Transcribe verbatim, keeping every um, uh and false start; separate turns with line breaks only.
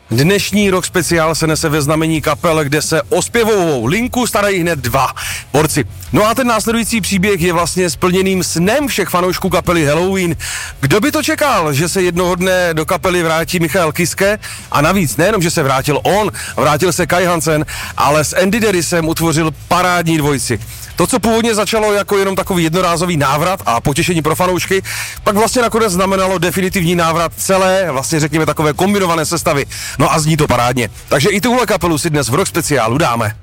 Dnešní Rock speciál se nese ve znamení kapel, kde se o zpěvovou linku starají hned dva borci. No a ten následující příběh je vlastně splněným snem všech fanoušků kapely Helloween. Kdo by to čekal, že se jednoho dne do kapely vrátí Michael Kiske? A navíc nejenom, že se vrátil on, vrátil se Kai Hansen, ale s Andy Derisem utvořil parádní dvojici. To, co původně začalo jako jenom takový jednorázový návrat a potěšení pro fanoušky, pak vlastně nakonec znamenalo definitivní návrat celé, vlastně řekněme takové kombinované sestavy. No a zní to parádně. Takže i tuhle kapelu si dnes v Rock speciálu dáme.